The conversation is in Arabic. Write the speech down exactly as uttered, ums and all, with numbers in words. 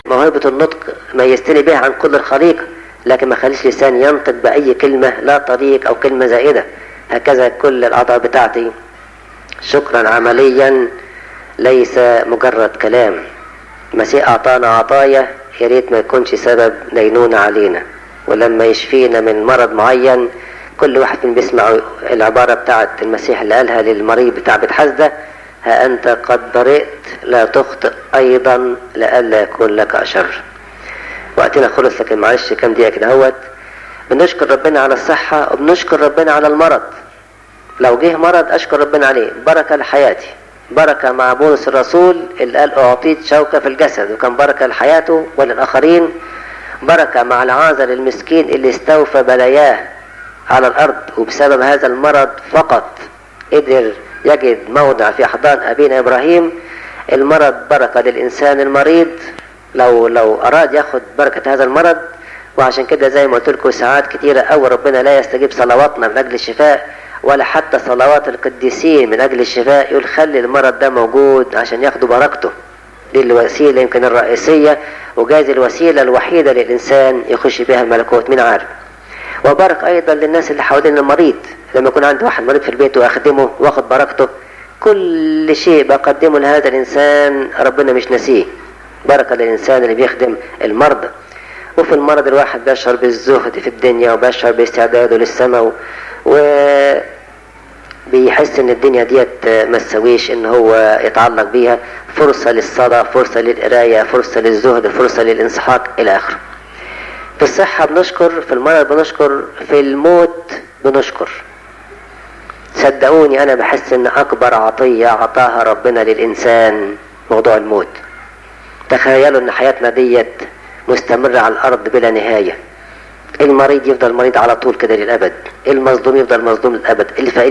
موهبة النطق ميزتني بها عن كل الخليقة، لكن ما خليش لساني ينطق بأي كلمة لا طريق أو كلمة زائدة. هكذا كل الأعضاء بتاعتي شكرا عمليا ليس مجرد كلام. المسيح أعطانا عطايا يا ريت ما يكونش سبب دينونة علينا، ولما يشفينا من مرض معين كل واحد من بيسمع العبارة بتاعت المسيح اللي قالها للمريض بتاع بتحزدة: ها أنت قد برئت لا تخطئ أيضا لئلا يكون لك أشر. وقتنا خلص، لكن معلش كام دقيقة كده اهوت. بنشكر ربنا على الصحة وبنشكر ربنا على المرض. لو جه مرض أشكر ربنا عليه، بركة لحياتي، بركة مع بولس الرسول اللي قال أعطيت شوكة في الجسد، وكان بركة لحياته وللآخرين. بركة مع العازر المسكين اللي استوفى بلاياه على الأرض، وبسبب هذا المرض فقط قدر يجد موضع في أحضان أبينا إبراهيم. المرض بركة للإنسان المريض لو لو أراد ياخد بركة هذا المرض. وعشان كده زي ما قلت لكم ساعات كتيرة أول ربنا لا يستجيب صلواتنا من أجل الشفاء ولا حتى صلوات القديسين من أجل الشفاء، يقول خلي المرض ده موجود عشان ياخدوا بركته. دي الوسيلة يمكن الرئيسية، وجايز الوسيلة الوحيدة للإنسان يخش بها الملكوت، مين عارف. وبارك أيضا للناس اللي حوالين المريض، لما يكون عندي واحد مريض في البيت وأخدمه واخد بركته، كل شيء بقدمه لهذا الإنسان ربنا مش نسيه. بركة للإنسان اللي بيخدم المرضى. وفي المرض الواحد بيشعر بالزهد في الدنيا وبيشعر باستعداده للسماء، وبيحس ان الدنيا ديت ما تسويش ان هو يتعلق بيها. فرصة للصلاة، فرصة للقراية، فرصة للزهد، فرصة للانسحاق إلى آخره. في الصحة بنشكر، في المرض بنشكر، في الموت بنشكر. صدقوني أنا بحس ان أكبر عطية عطاها ربنا للإنسان موضوع الموت. تخيلوا ان حياتنا ديت مستمرة على الأرض بلا نهاية. المريض يفضل مريض على طول كده للأبد، المظلوم يفضل مظلوم للأبد، الفقير